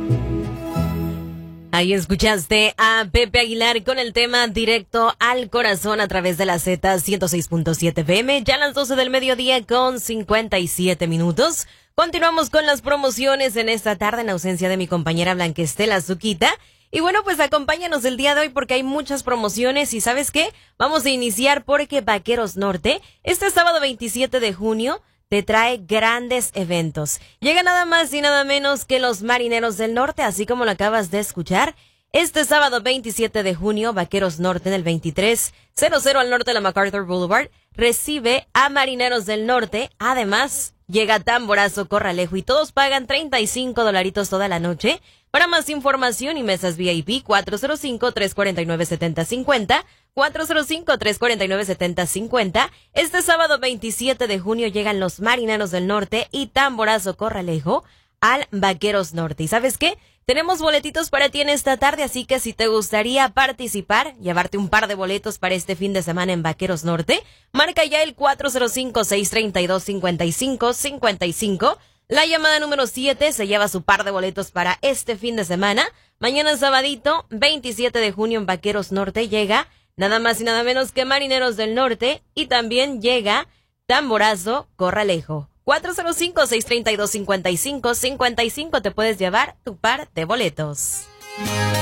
Ahí escuchaste a Pepe Aguilar con el tema Directo al Corazón a través de la Z 106.7 FM. Ya a las 12 del mediodía con 57 minutos. Continuamos con las promociones en esta tarde en ausencia de mi compañera Blanquestela Zuquita. Y bueno, pues acompáñanos el día de hoy porque hay muchas promociones y ¿sabes qué? Vamos a iniciar porque Vaqueros Norte, este sábado 27 de junio, te trae grandes eventos. Llega nada más y nada menos que los Marineros del Norte, así como lo acabas de escuchar. Este sábado 27 de junio, Vaqueros Norte en el 2300 al norte de la MacArthur Boulevard recibe a Marineros del Norte. Además, llega Tamborazo Corralejo y todos pagan $35 toda la noche. Para más información y mesas VIP, 405-349-7050, 405-349-7050. Este sábado 27 de junio llegan los Marineros del Norte y Tamborazo Corralejo al Vaqueros Norte. ¿Y sabes qué? Tenemos boletitos para ti en esta tarde, así que si te gustaría participar, llevarte un par de boletos para este fin de semana en Vaqueros Norte, marca ya el 405-632-5555. La llamada número 7 se lleva su par de boletos para este fin de semana. Mañana sabadito, 27 de junio en Vaqueros Norte llega nada más y nada menos que Marineros del Norte y también llega Tamborazo Corralejo. 405-632-5555 te puedes llevar tu par de boletos.